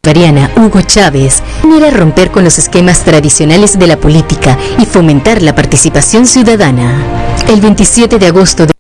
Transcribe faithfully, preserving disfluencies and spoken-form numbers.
Bolivariana Hugo Chávez era romper con los esquemas tradicionales de la política y fomentar la participación ciudadana. El veintisiete de agosto de